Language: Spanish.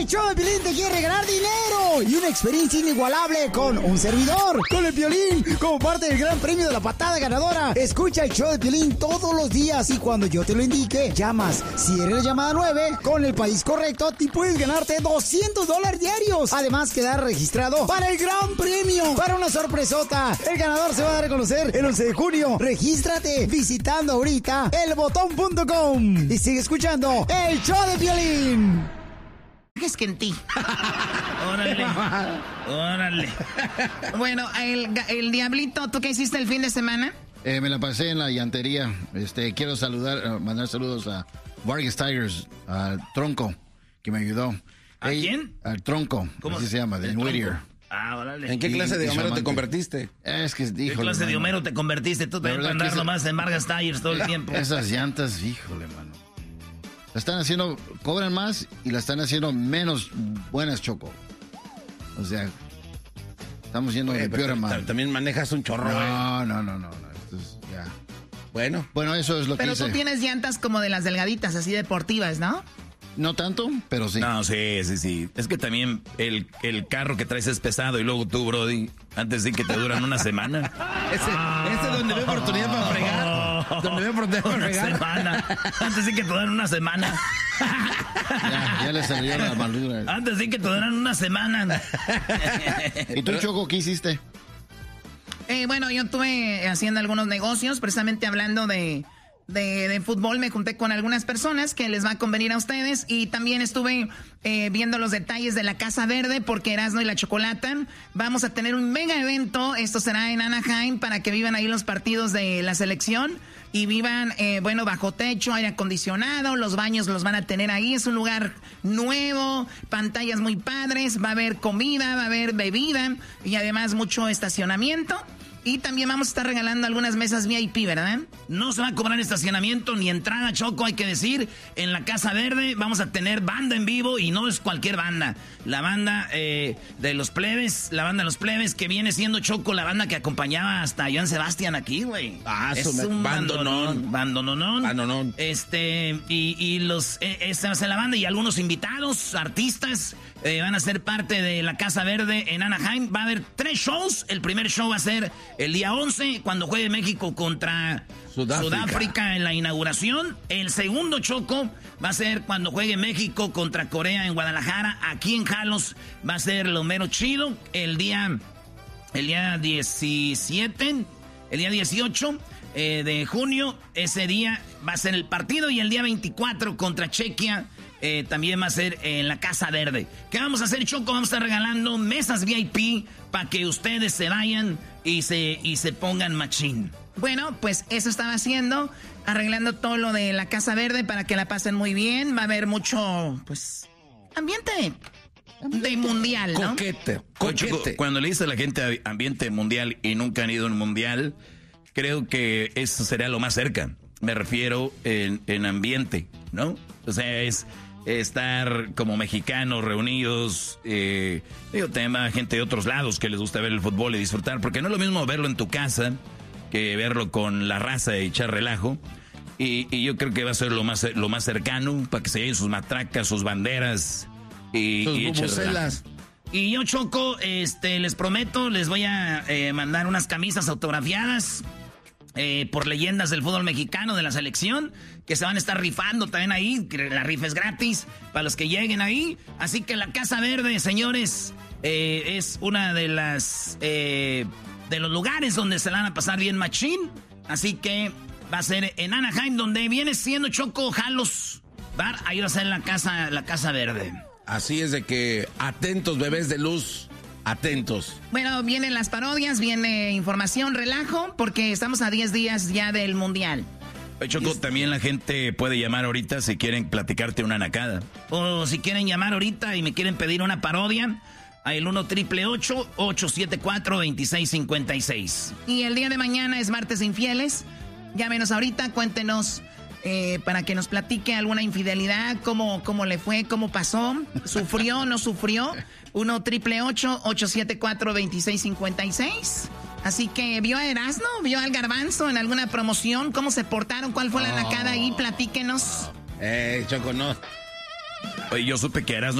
El show de Piolín te quiere regalar dinero y una experiencia inigualable con un servidor, con el Piolín, como parte del gran premio de la patada ganadora. Escucha el show de Piolín todos los días y cuando yo te lo indique, llamas. Si eres la llamada 9, con el país correcto, te puedes ganarte $200 diarios. Además, quedar registrado para el gran premio, para una sorpresota. El ganador se va a dar a conocer el 11 de junio. Regístrate visitando ahorita elbotón.com y sigue escuchando el show de Piolín. Es que en ti. Órale. Bueno, el Diablito, ¿tú qué hiciste el fin de semana? Me la pasé en la llantería. Quiero mandar saludos a Vargas Tigers, al Tronco, que me ayudó. ¿A quién? Al Tronco, ¿cómo así se llama, de Whittier. Órale. ¿En qué clase de Homero te convertiste? Es que, ¿Qué clase de Homero te convertiste? Tú también para andar nomás en Vargas Tires todo el tiempo. Esas llantas, híjole, mano. La están haciendo, cobran más y la están haciendo menos buenas, Choco. O sea, estamos yendo de peor a mal. También manejas un chorro. No. Esto es ya. Bueno, eso es lo que hice. Pero tú tienes llantas como de las delgaditas, así deportivas, ¿no? No tanto, pero sí. No, sí. Es que también el carro que traes es pesado y luego tú, Brody, antes de que te duran una semana. Ese es donde veo oportunidad para fregar. Donde veo oportunidad para fregar. Semana. Antes de que te duran una semana. Ya le salió la maldura. Antes de que te duran una semana. ¿Y tú, Choco, qué hiciste? Bueno, yo estuve haciendo algunos negocios, precisamente hablando de fútbol. Me junté con algunas personas que les va a convenir a ustedes y también estuve viendo los detalles de la Casa Verde porque Erasmo y la Chocolata vamos a tener un mega evento. Esto será en Anaheim para que vivan ahí los partidos de la selección y vivan, bajo techo, aire acondicionado, los baños los van a tener ahí. Es un lugar nuevo, pantallas muy padres, va a haber comida, va a haber bebida y además mucho estacionamiento. Y también vamos a estar regalando algunas mesas VIP, ¿verdad? No se va a cobrar estacionamiento ni entrada, Choco, hay que decir. En la Casa Verde vamos a tener banda en vivo y no es cualquier banda. La banda de los plebes, que viene siendo, Choco, la banda que acompañaba hasta Joan Sebastián aquí, güey. Es un bandonón. Y esta va a ser la banda y algunos invitados, artistas, van a ser parte de la Casa Verde en Anaheim. Va a haber 3 shows. El primer show va a ser el día 11, cuando juegue México contra Sudáfrica en la inauguración. El segundo, Choco, va a ser cuando juegue México contra Corea en Guadalajara. Aquí en Jalos va a ser lo mero chido. El día 17, el día 18 de junio, ese día va a ser el partido. Y el día 24 contra Chequia también va a ser en la Casa Verde. ¿Qué vamos a hacer, Choco? Vamos a estar regalando mesas VIP para que ustedes se vayan y se pongan machín. Bueno, pues eso estaba haciendo, arreglando todo lo de la Casa Verde para que la pasen muy bien. Va a haber mucho, pues, ambiente de mundial, ¿no? Coquete. Choco, cuando le dice a la gente ambiente mundial y nunca han ido a un mundial, creo que eso sería lo más cerca. Me refiero en ambiente, ¿no? O sea, es estar como mexicanos reunidos, tema gente de otros lados que les gusta ver el fútbol y disfrutar, porque no es lo mismo verlo en tu casa que verlo con la raza y echar relajo, y yo creo que va a ser lo más cercano para que se lleven sus matracas, sus banderas y bubucelas. Y yo, Choco, les prometo, les voy a mandar unas camisas autografiadas por leyendas del fútbol mexicano, de la selección, que se van a estar rifando también ahí. La rifa es gratis para los que lleguen ahí. Así que la Casa Verde, señores, es una de las de los lugares donde se la van a pasar bien machín. Así que va a ser en Anaheim, donde viene siendo, Choco, Jalos Bar. Ahí va a ser la Casa Verde. Así es de que atentos, bebés de luz. Atentos. Bueno, vienen las parodias, viene información, relajo, porque estamos a 10 días ya del Mundial. Choco, también la gente puede llamar ahorita si quieren platicarte una nacada. O si quieren llamar ahorita y me quieren pedir una parodia, al 1-888-874-2656. Y el día de mañana es martes de infieles. Llámenos ahorita, cuéntenos para que nos platique alguna infidelidad, cómo le fue, cómo pasó, sufrió, no sufrió. 1-888-874-2656. Así que vio a Erasmo, vio al Garbanzo en alguna promoción, cómo se portaron, cuál fue la nacada ahí, platíquenos. Choco, no. Oye, yo supe que Erasmo